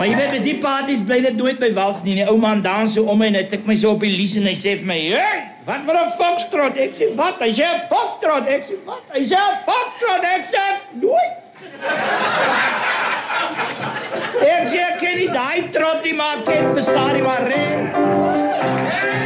Maar jy weet, met die parties bly dit nooit by wals nie. Die ou man dans so om my en hy tik my so op die lies en hy sê vir my, hey, wat vir 'n foxtrot? Ek sê, wat? Hy sê, foxtrot. Ek sê, wat? Hy sê, foxtrot. Ek sê, nooit. Ek sê, ek ken nie die trot nie, maar ek ken vir Sari Warren.